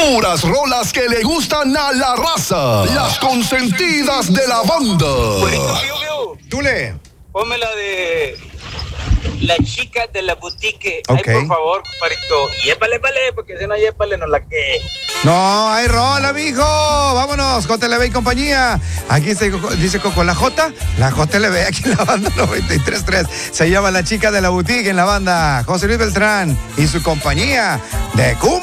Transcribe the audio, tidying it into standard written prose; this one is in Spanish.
Puras rolas que le gustan a la raza. Las consentidas de la banda. Dule. Ponme la de la chica de la boutique. Ok. Ay, por favor, compadrito. Yépale, porque si no yépale, no la que. No, hay rola, mijo. Vámonos con Televe y compañía. Aquí dice Coco, la J LB, aquí en la banda 93.3. Se llama La Chica de la Boutique en la banda José Luis Beltrán y su compañía de Cumbia.